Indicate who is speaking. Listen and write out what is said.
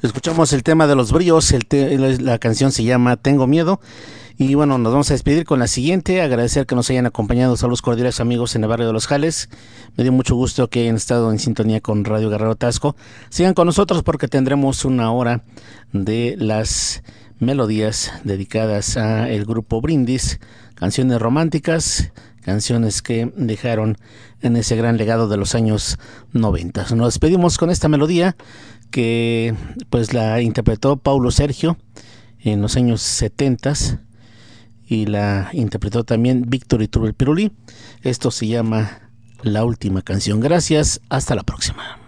Speaker 1: Escuchamos el tema de los bríos, la canción se llama Tengo Miedo. Y bueno, nos vamos a despedir con la siguiente. Agradecer que nos hayan acompañado. Saludos cordiales, amigos, en el barrio de Los Jales. Me dio mucho gusto que hayan estado en sintonía con Radio Guerrero Tasco. Sigan con nosotros porque tendremos una hora de las melodías dedicadas a el grupo Brindis, canciones románticas, canciones que dejaron en ese gran legado de los años 90. Nos despedimos con esta melodía que pues la interpretó Paulo Sergio en los años 70 y la interpretó también Víctor Iturbe Piruli. Esto se llama La Última Canción. Gracias, hasta la próxima.